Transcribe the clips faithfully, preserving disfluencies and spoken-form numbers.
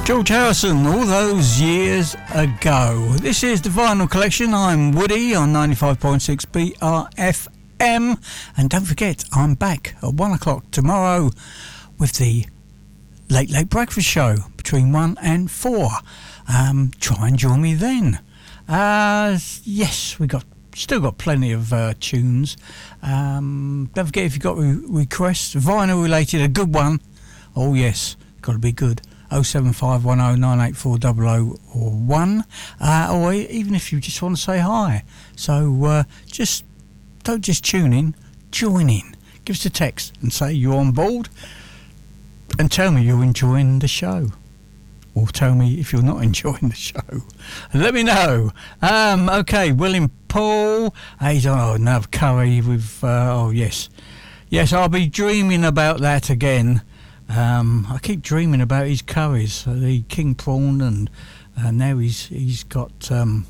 George Harrison, all those years ago. This is the Vinyl Collection. I'm Woody on ninety-five point six B R F M. And don't forget, I'm back at one o'clock tomorrow with the Late Late Breakfast Show between one and four. Um, try and join me then. Uh, yes, we got still got plenty of uh, tunes. Um, don't forget, if you've got re- requests, vinyl related, a good one. Oh yes, got to be good. oh seven five one oh nine eight four zero zero or one, uh, or even if you just want to say hi. So uh, just don't just tune in, join in. Give us a text and say you're on board, and tell me you're enjoying the show, or tell me if you're not enjoying the show. Let me know. Um, okay, William Paul. He's on oh, another curry with. Uh, oh yes, yes. I'll be dreaming about that again. Um, I keep dreaming about his curries, uh, the king prawn, and uh, now he's he's got um,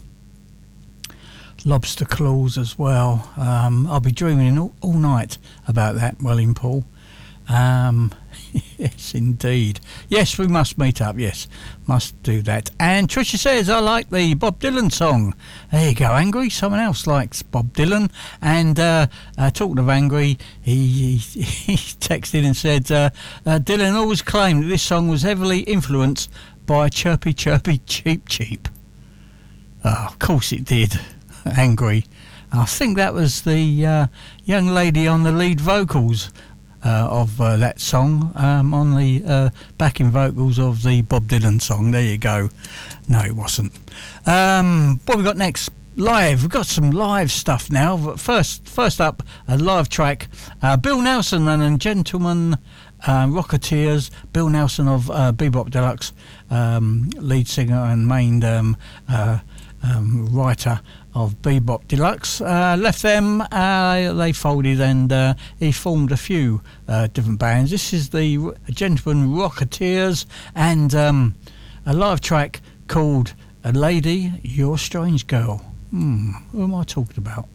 lobster claws as well. Um, I'll be dreaming all, all night about that, William Paul. Um, yes, indeed. Yes, we must meet up. Yes, must do that. And Tricia says, I like the Bob Dylan song. There you go, Angry. Someone else likes Bob Dylan. And uh, uh, talking of Angry, he, he, he texted and said, uh, uh, Dylan always claimed that this song was heavily influenced by Chirpy Chirpy Cheep Cheep. Oh, of course it did, Angry. I think that was the uh, young lady on the lead vocals Uh, of uh, that song, um, on the uh, backing vocals of the Bob Dylan song. There you go. No, it wasn't. Um, what we got next? Live. We've got some live stuff now. But first, first up, a live track. Uh, Bill Nelson and a Gentleman uh, Rocketeers. Bill Nelson of uh, Bebop Deluxe, um, lead singer and main um, uh, um, writer of Bebop Deluxe, uh, left them, uh, they folded, and uh, he formed a few uh, different bands. This is the R- Gentleman Rocketeers, and um, a live track called A Lady, You're a Strange Girl. Hmm, who am I talking about?